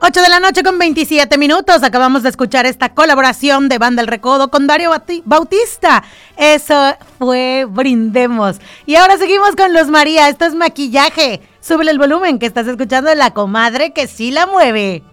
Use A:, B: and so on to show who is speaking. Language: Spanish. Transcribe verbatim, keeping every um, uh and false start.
A: ocho de la noche con veintisiete minutos. Acabamos de escuchar esta colaboración de Banda El Recodo con Dario Bautista. Eso fue Brindemos. Y ahora seguimos con Luz María. Esto es Maquillaje. Súbele el volumen, que estás escuchando de La Comadre que sí la mueve.